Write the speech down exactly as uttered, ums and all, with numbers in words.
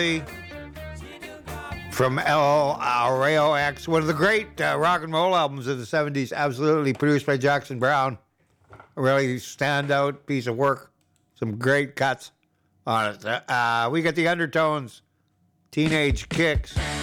from El Arreo X, one of the great uh, rock and roll albums of the seventies, absolutely produced by Jackson Browne. A really standout piece of work. Some great cuts on it. Uh, we got the Undertones, Teenage Kicks.